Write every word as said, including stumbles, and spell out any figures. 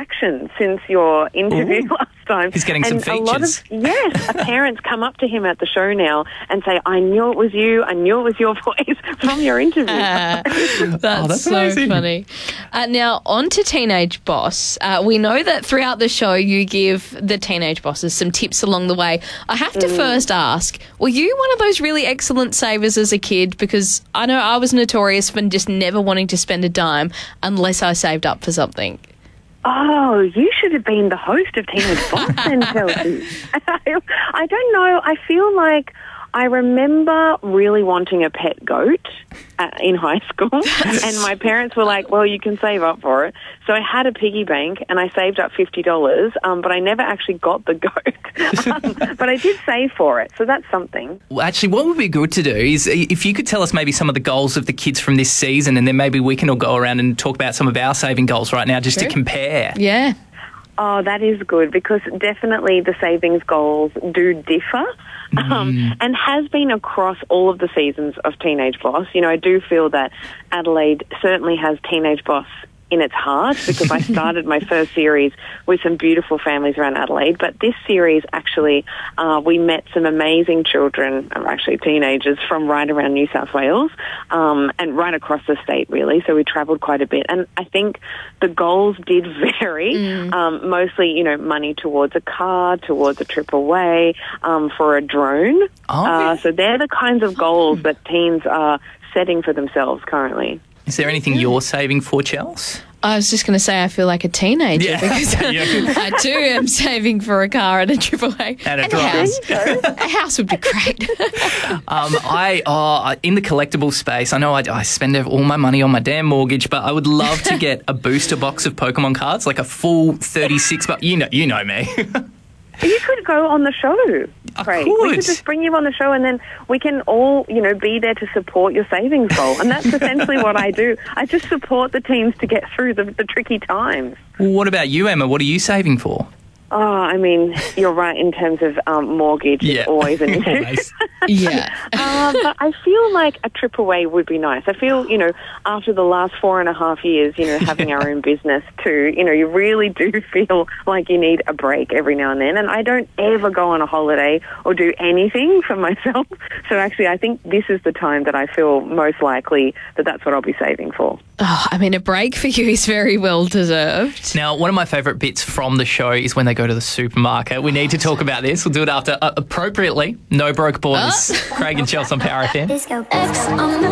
traction since your interview Ooh. last time. He's getting some and a lot features. of, yes, parents come up to him at the show now and say, I knew it was you, I knew it was your voice from your interview. Uh, that's, Oh, that's so amazing. funny. Uh, now, on to Teenage Boss. Uh, we know that throughout the show you give the teenage bosses some tips along the way. I have to Mm. first ask, were you one of those really excellent savers as a kid? Because I know I was notorious for just never wanting to spend a dime unless I saved up for something. Oh, you should have been the host of Teenage Boss then, Chelsea. I don't know. I feel like I remember really wanting a pet goat uh, in high school, and my parents were like, well, you can save up for it. So I had a piggy bank, and I saved up fifty dollars, um, but I never actually got the goat. um, but I did save for it, so that's something. Well, actually, what would be good to do is if you could tell us maybe some of the goals of the kids from this season, and then maybe we can all go around and talk about some of our saving goals right now just Sure. to compare. Yeah. Oh, that is good, because definitely the savings goals do differ. Um, and has been across all of the seasons of Teenage Boss. You know, I do feel that Adelaide certainly has Teenage Boss in its heart, because I started my first series with some beautiful families around Adelaide. But this series, actually, uh, we met some amazing children, or actually teenagers, from right around New South Wales um, and right across the state, really. So we travelled quite a bit. And I think the goals did vary, mm. um, mostly, you know, money towards a car, towards a trip away, um, for a drone. Oh, uh, so they're the kinds of goals that teens are setting for themselves currently. Is there anything you're saving for, Chels? I was just going to say I feel like a teenager Yeah. because Yeah. I too am saving for a car and a trip away. And a and drive. house. A house would be great. Um, I oh, in the collectible space, I know I, I spend all my money on my damn mortgage, but I would love to get a booster box of Pokemon cards, like a full thirty-six. But you know, you know me. You could go on the show, I Craig. could. We could just bring you on the show, and then we can all, you know, be there to support your savings goal. And that's essentially what I do. I just support the teams to get through the, the tricky times. Well, what about you, Emma? What are you saving for? Oh, I mean, you're right in terms of um, mortgage. Yeah. It's always an issue. Always. Yeah. um, but I feel like a trip away would be nice. I feel, you know, after the last four and a half years, you know, having our own business too, you know, you really do feel like you need a break every now and then. And I don't ever go on a holiday or do anything for myself. So actually, I think this is the time that I feel most likely that that's what I'll be saving for. Oh, I mean, a break for you is very well deserved. Now, one of my favourite bits from the show is when they go to the supermarket. We need to talk about this. We'll do it after, uh, appropriately, No Broke Borders. Craig and Chelsea on Power F M. Disco X on the